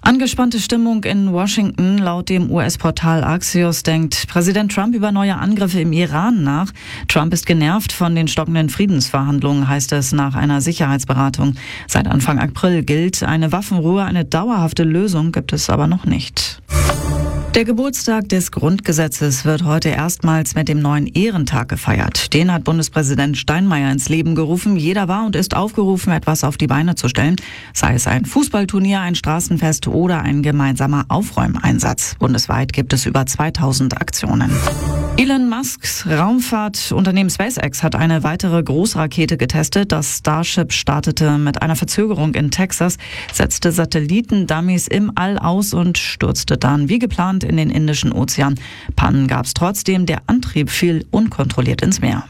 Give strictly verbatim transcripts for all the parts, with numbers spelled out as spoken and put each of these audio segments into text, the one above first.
Angespannte Stimmung in Washington. Laut dem U S-Portal Axios denkt Präsident Trump über neue Angriffe im Iran nach. Trump ist genervt von den stockenden Friedensverhandlungen, heißt es nach einer Sicherheitsberatung. Seit Anfang April gilt eine Waffenruhe, eine dauerhafte Lösung gibt es aber noch nicht. Der Geburtstag des Grundgesetzes wird heute erstmals mit dem neuen Ehrentag gefeiert. Den hat Bundespräsident Steinmeier ins Leben gerufen. Jeder war und ist aufgerufen, etwas auf die Beine zu stellen. Sei es ein Fußballturnier, ein Straßenfest oder ein gemeinsamer Aufräumeinsatz. Bundesweit gibt es über zweitausend Aktionen. Elon Musks Raumfahrtunternehmen SpaceX hat eine weitere Großrakete getestet. Das Starship startete mit einer Verzögerung in Texas, setzte Satelliten-Dummies im All aus und stürzte dann wie geplant in den Indischen Ozean. Pannen gab es trotzdem, der Antrieb fiel unkontrolliert ins Meer.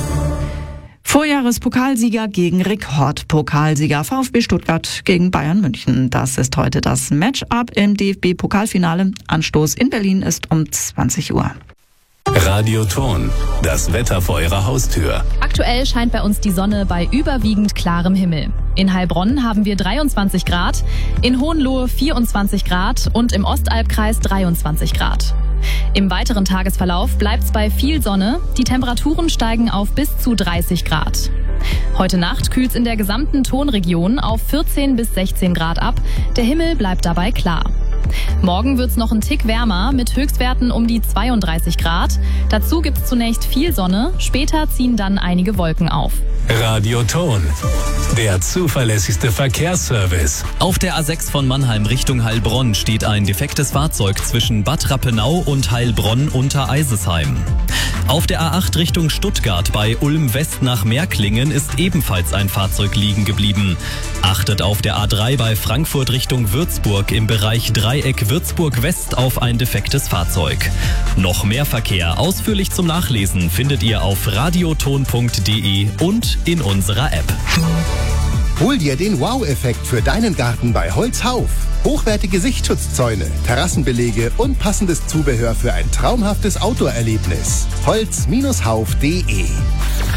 Vorjahrespokalsieger gegen Rekordpokalsieger VfB Stuttgart gegen Bayern München. Das ist heute das Match-up im D F B-Pokalfinale. Anstoß in Berlin ist um zwanzig Uhr. Radioton, das Wetter vor Ihrer Haustür. Aktuell scheint bei uns die Sonne bei überwiegend klarem Himmel. In Heilbronn haben wir dreiundzwanzig Grad, in Hohenlohe vierundzwanzig Grad und im Ostalbkreis dreiundzwanzig Grad. Im weiteren Tagesverlauf bleibt's bei viel Sonne. Die Temperaturen steigen auf bis zu dreißig Grad. Heute Nacht kühlt's in der gesamten Tonregion auf vierzehn bis sechzehn Grad ab. Der Himmel bleibt dabei klar. Morgen wird's noch ein Tick wärmer mit Höchstwerten um die zweiunddreißig Grad. Dazu gibt's zunächst viel Sonne, später ziehen dann einige Wolken auf. Radioton, der zuverlässigste Verkehrsservice. Auf der A sechs von Mannheim Richtung Heilbronn steht ein defektes Fahrzeug zwischen Bad Rappenau und Heilbronn unter Eisesheim. Auf der A acht Richtung Stuttgart bei Ulm West nach Märklingen ist ebenfalls ein Fahrzeug liegen geblieben. Achtet auf der A drei bei Frankfurt Richtung Würzburg im Bereich Dreieck Würzburg West auf ein defektes Fahrzeug. Noch mehr Verkehr ausführlich zum Nachlesen findet ihr auf radioton punkt de und in unserer App. Hol dir den Wow-Effekt für deinen Garten bei Holzhauf. Hochwertige Sichtschutzzäune, Terrassenbelege und passendes Zubehör für ein traumhaftes Outdoor-Erlebnis. Holz Bindestrich hauf punkt de